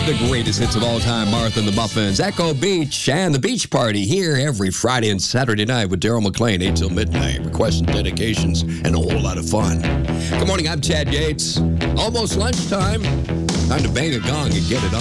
The greatest hits of all time, Martha and the Muffins, Echo Beach, and the Beach Party here every Friday and Saturday night with Daryl McLean, 8 till midnight. Requests and dedications and a whole lot of fun. Good morning, I'm Chad Yates. Almost lunchtime. Time to bang a gong and get it on.